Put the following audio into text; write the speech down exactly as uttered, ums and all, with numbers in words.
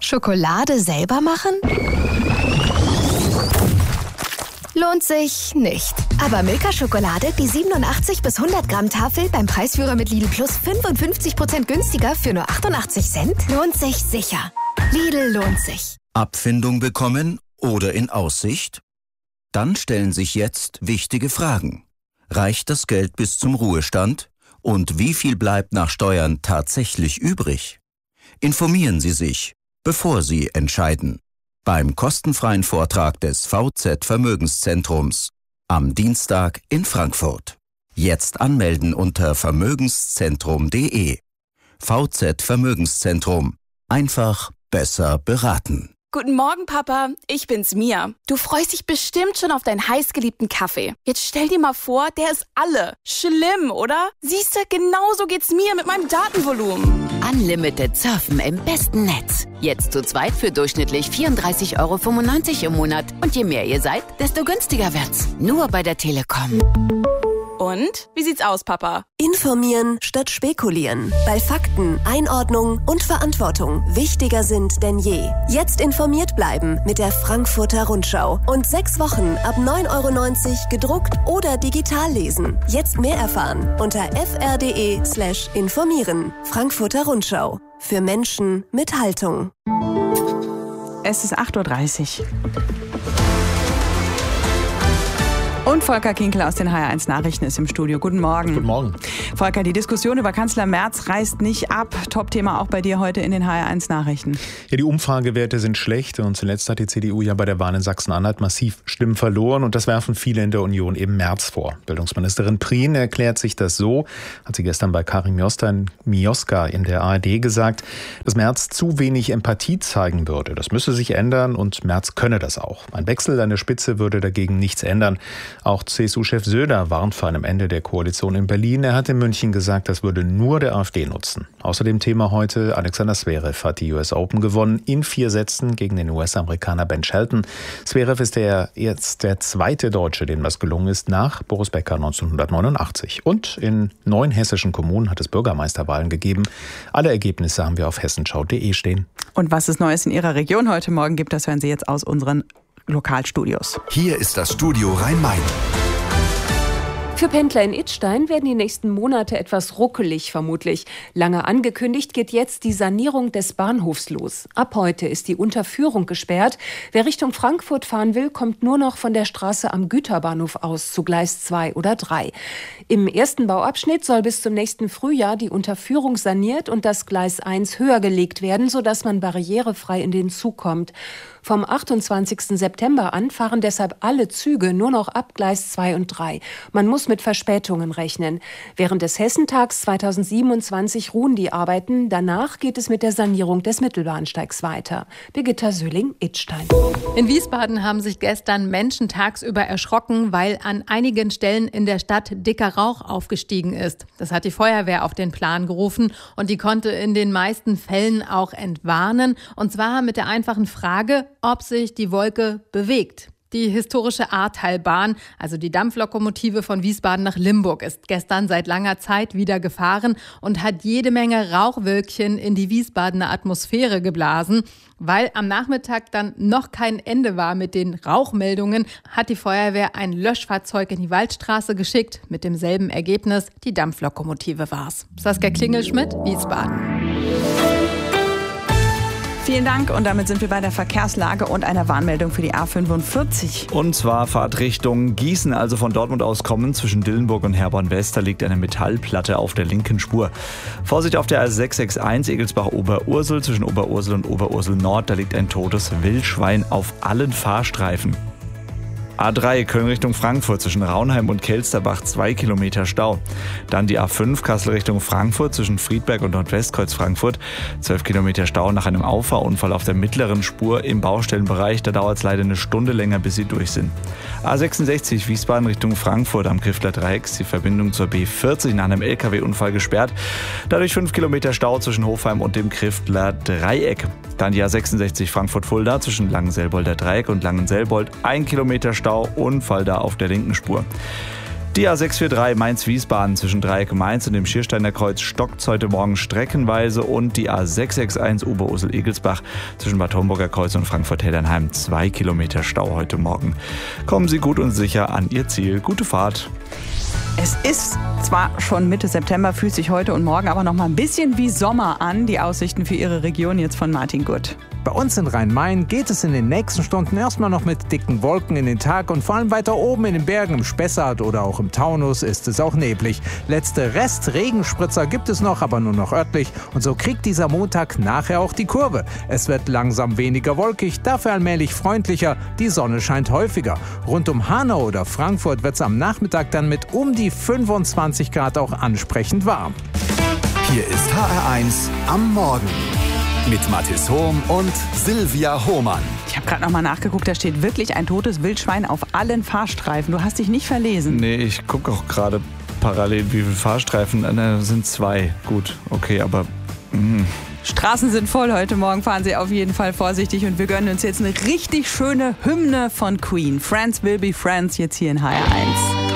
Schokolade selber machen? Lohnt sich nicht. Aber Milka-Schokolade, die siebenundachtzig bis hundert Gramm Tafel beim Preisführer mit Lidl Plus fünfundfünfzig Prozent günstiger für nur achtundachtzig Cent, lohnt sich sicher. Lidl lohnt sich. Abfindung bekommen oder in Aussicht? Dann stellen sich jetzt wichtige Fragen. Reicht das Geld bis zum Ruhestand? Und wie viel bleibt nach Steuern tatsächlich übrig? Informieren Sie sich, bevor Sie entscheiden. Beim kostenfreien Vortrag des V Z Vermögenszentrums am Dienstag in Frankfurt. Jetzt anmelden unter vermögenszentrum punkt de. V Z Vermögenszentrum. Einfach besser beraten. Guten Morgen, Papa. Ich bin's, Mia. Du freust dich bestimmt schon auf deinen heißgeliebten Kaffee. Jetzt stell dir mal vor, der ist alle. Schlimm, oder? Siehst du, genau so geht's mir mit meinem Datenvolumen. Unlimited Surfen im besten Netz. Jetzt zu zweit für durchschnittlich vierunddreißig Euro fünfundneunzig im Monat. Und je mehr ihr seid, desto günstiger wird's. Nur bei der Telekom. Und? Wie sieht's aus, Papa? Informieren statt spekulieren. Weil Fakten, Einordnung und Verantwortung wichtiger sind denn je. Jetzt informiert bleiben mit der Frankfurter Rundschau. Und sechs Wochen ab neun Euro neunzig gedruckt oder digital lesen. Jetzt mehr erfahren unter fr.de slash informieren. Frankfurter Rundschau. Für Menschen mit Haltung. Es ist acht Uhr dreißig. Und Volker Kinkel aus den H R eins Nachrichten ist im Studio. Guten Morgen. Guten Morgen. Volker, die Diskussion über Kanzler Merz reißt nicht ab. Top-Thema auch bei dir heute in den H R eins Nachrichten. Ja, die Umfragewerte sind schlecht und zuletzt hat die C D U ja bei der Wahl in Sachsen-Anhalt massiv Stimmen verloren und das werfen viele in der Union eben Merz vor. Bildungsministerin Prien erklärt sich das so, hat sie gestern bei Karin Mioska in der A R D gesagt, dass Merz zu wenig Empathie zeigen würde. Das müsse sich ändern und Merz könne das auch. Ein Wechsel an der Spitze würde dagegen nichts ändern. Auch C S U-Chef Söder warnt vor einem Ende der Koalition in Berlin. Er hat in München gesagt, das würde nur der AfD nutzen. Außerdem Thema heute, Alexander Zverev hat die U S Open gewonnen in vier Sätzen gegen den U S-Amerikaner Ben Shelton. Zverev ist der, jetzt der zweite Deutsche, dem das gelungen ist, nach Boris Becker neunzehnhundertneunundachtzig. Und in neun hessischen Kommunen hat es Bürgermeisterwahlen gegeben. Alle Ergebnisse haben wir auf hessenschau punkt de stehen. Und was es Neues in Ihrer Region heute Morgen gibt, das hören Sie jetzt aus unseren Lokalstudios. Hier ist das Studio Rhein-Main. Für Pendler in Idstein werden die nächsten Monate etwas ruckelig vermutlich. Lange angekündigt geht jetzt die Sanierung des Bahnhofs los. Ab heute ist die Unterführung gesperrt. Wer Richtung Frankfurt fahren will, kommt nur noch von der Straße am Güterbahnhof aus zu Gleis zwei oder drei. Im ersten Bauabschnitt soll bis zum nächsten Frühjahr die Unterführung saniert und das Gleis eins höher gelegt werden, sodass man barrierefrei in den Zug kommt. Vom achtundzwanzigsten September an fahren deshalb alle Züge nur noch ab Gleis zwei und drei. Man muss mit Verspätungen rechnen. Während des Hessentags zweitausendsiebenundzwanzig ruhen die Arbeiten. Danach geht es mit der Sanierung des Mittelbahnsteigs weiter. Birgitta Söhling-Idstein. In Wiesbaden haben sich gestern Menschen tagsüber erschrocken, weil an einigen Stellen in der Stadt dicker Rauch aufgestiegen ist. Das hat die Feuerwehr auf den Plan gerufen und die konnte in den meisten Fällen auch entwarnen. Und zwar mit der einfachen Frage, ob sich die Wolke bewegt. Die historische Ahrtalbahn, also die Dampflokomotive von Wiesbaden nach Limburg, ist gestern seit langer Zeit wieder gefahren und hat jede Menge Rauchwölkchen in die Wiesbadener Atmosphäre geblasen. Weil am Nachmittag dann noch kein Ende war mit den Rauchmeldungen, hat die Feuerwehr ein Löschfahrzeug in die Waldstraße geschickt. Mit demselben Ergebnis, die Dampflokomotive war's. Saskia Klingelschmidt, Wiesbaden. Vielen Dank und damit sind wir bei der Verkehrslage und einer Warnmeldung für die A fünfundvierzig. Und zwar Fahrtrichtung Gießen, also von Dortmund aus kommen zwischen Dillenburg und Herborn-West. Da liegt eine Metallplatte auf der linken Spur. Vorsicht auf der A sechs sechs eins Egelsbach-Oberursel zwischen Oberursel und Oberursel-Nord. Da liegt ein totes Wildschwein auf allen Fahrstreifen. A drei Köln Richtung Frankfurt zwischen Raunheim und Kelsterbach zwei Kilometer Stau. Dann die A fünf Kassel Richtung Frankfurt zwischen Friedberg und Nordwestkreuz Frankfurt. zwölf Kilometer Stau nach einem Auffahrunfall auf der mittleren Spur im Baustellenbereich. Da dauert es leider eine Stunde länger, bis sie durch sind. A sechsundsechzig Wiesbaden Richtung Frankfurt am Griffler Dreieck ist die Verbindung zur B vierzig nach einem L K W-Unfall gesperrt. Dadurch fünf Kilometer Stau zwischen Hofheim und dem Griffler Dreieck. Dann die A sechsundsechzig Frankfurt-Fulda zwischen Langenselbolder Dreieck und Langenselbold. ein Kilometer Stau, Unfall da auf der linken Spur. Die A sechs vier drei Mainz-Wiesbaden zwischen Dreieck Mainz und dem Schiersteiner Kreuz stockt heute Morgen streckenweise und die A sechs sechs eins Oberursel-Egelsbach zwischen Bad Homburger Kreuz und Frankfurt-Heddernheim zwei Kilometer Stau heute Morgen. Kommen Sie gut und sicher an Ihr Ziel. Gute Fahrt. Es ist zwar schon Mitte September, fühlt sich heute und morgen aber noch mal ein bisschen wie Sommer an. Die Aussichten für Ihre Region jetzt von Martin Gutt. Bei uns in Rhein-Main geht es in den nächsten Stunden erstmal noch mit dicken Wolken in den Tag und vor allem weiter oben in den Bergen im Spessart oder auch im Taunus ist es auch neblig. Letzte Rest-Regenspritzer gibt es noch, aber nur noch örtlich und so kriegt dieser Montag nachher auch die Kurve. Es wird langsam weniger wolkig, dafür allmählich freundlicher, die Sonne scheint häufiger. Rund um Hanau oder Frankfurt wird es am Nachmittag dann mit um die fünfundzwanzig Grad auch ansprechend warm. Hier ist H R eins am Morgen. Mit Mathis Hohm und Silvia Hohmann. Ich habe gerade noch mal nachgeguckt, da steht wirklich ein totes Wildschwein auf allen Fahrstreifen. Du hast dich nicht verlesen. Nee, ich gucke auch gerade parallel, wie viele Fahrstreifen. Da sind zwei. Gut, okay, aber... Mh. Straßen sind voll. Heute Morgen fahren Sie auf jeden Fall vorsichtig. Und wir gönnen uns jetzt eine richtig schöne Hymne von Queen. Friends will be friends, jetzt hier in H R eins.